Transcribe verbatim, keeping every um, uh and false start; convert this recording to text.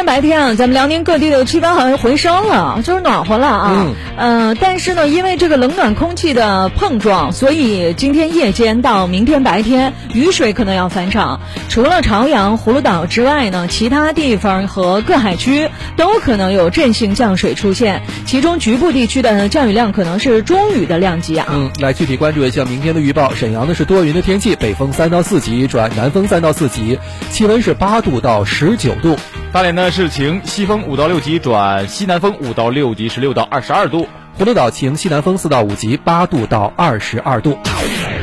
天白天啊，咱们辽宁各地的气温好像回升了，就是暖和了啊。嗯、呃，但是呢，因为这个冷暖空气的碰撞，所以今天夜间到明天白天，雨水可能要返场。除了朝阳、葫芦岛之外呢，其他地方和各海区都可能有阵性降水出现，其中局部地区的降雨量可能是中雨的量级啊。 嗯，来具体关注一下明天的预报。沈阳呢是多云的天气，北风三到四级转南风三到四级，气温是八度到十九度。 大连呢是晴，西风五到六级转西南风五到六级，十六到二十二度。 葫芦岛晴，西南风四到五级，八度到二十二度。